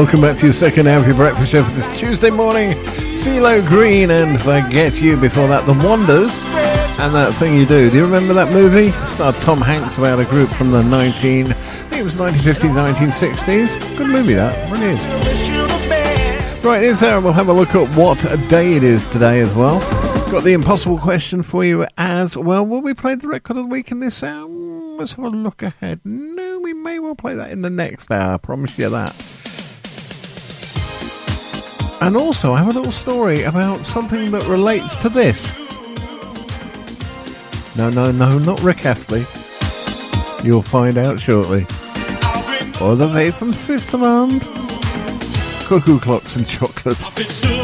welcome back to your second hour of your breakfast show for this Tuesday morning. CeeLo Green and Forget You. Before that, The Wonders and That Thing You Do. Do you remember that movie? It starred Tom Hanks about a group from the 1950s, 1960s. Good movie, that. Really is. Right, this hour we'll have a look at what day it is today as well. Got the impossible question for you as well. Will we play the record of the week in this hour? Let's have a look ahead. No, we may well play that in the next hour. I promise you that. And also, I have a little story about something that relates to this. No, not Rick Astley. You'll find out shortly. All the way from Switzerland. Cuckoo clocks and chocolate.